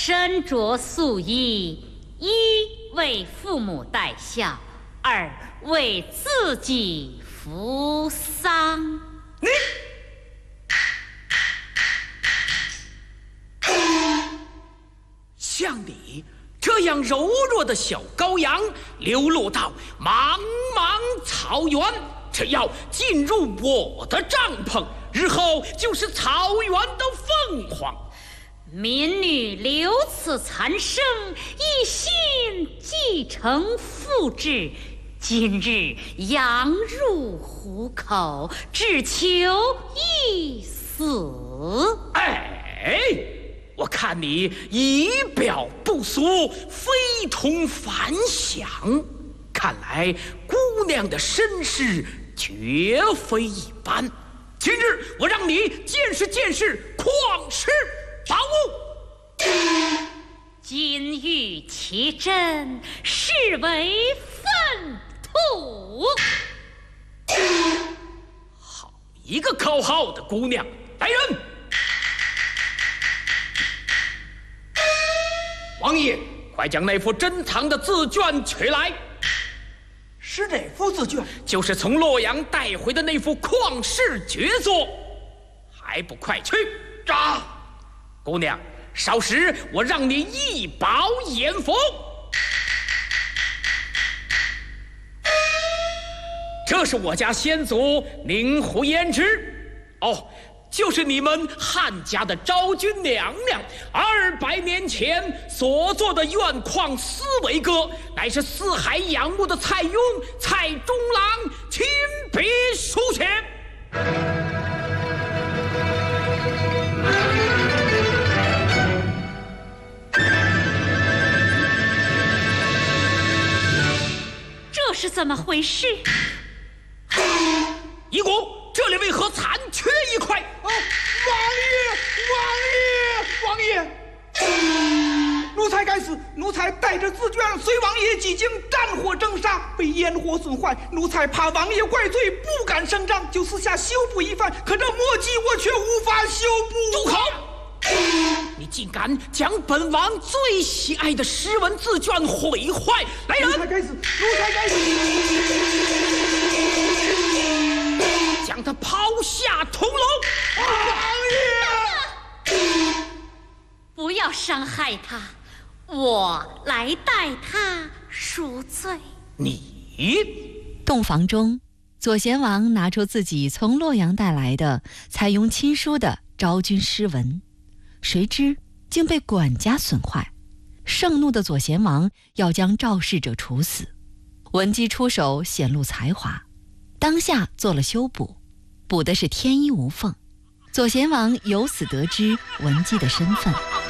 身着素衣，一为父母戴孝，二为自己扶丧。 你像你这样柔弱的小羔羊，流落到茫茫草原，只要进入我的帐篷，日后就是草原的凤凰。 民女留此残生，一心继承父志，今日羊入虎口，只求一死。 哎，我看你仪表不俗，非同凡响，看来姑娘的身世绝非一般。今日我让你见识见识旷世宝物。 金玉其真，是为粪土。 好一个高傲的姑娘！来人，王爷，快将那幅珍藏的字卷取来。 是哪幅字卷？ 就是从洛阳带回的那幅旷世绝作，还不快去！姑娘，稍时我让你一饱眼福。这是我家先祖宁胡胭脂，哦，就是你们汉家的昭君娘娘200年前所作的院旷思维歌，乃是四海仰慕的蔡邕、蔡中郎亲笔书写。 这是怎么回事？ 遗骨，这里为何残缺一块？ 王爷，奴才该死，奴才带着字卷随王爷几经战火征杀，被烟火损坏，奴才怕王爷怪罪，不敢声张，就私下修补一番，可这墨迹我却无法修补。 住口！你竟敢将本王最喜爱的诗文字卷毁坏！来人！ 奴才该死， 将他抛下铜楼！ 王爷， 不要伤害他，我来代他赎罪。 你洞房中，左贤王拿出自己从洛阳带来的蔡邕亲书的昭君诗文，谁知竟被管家损坏。盛怒的左贤王要将肇事者处死，文姬出手显露才华，当下做了修补，补的是天衣无缝。左贤王由此得知文姬的身份，